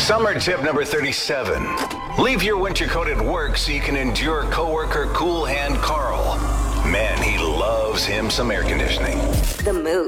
Summer tip number 37. Leave your winter coat at work so you can endure coworker Cool Hand Carl. Man, he loves him some air conditioning. The Mood.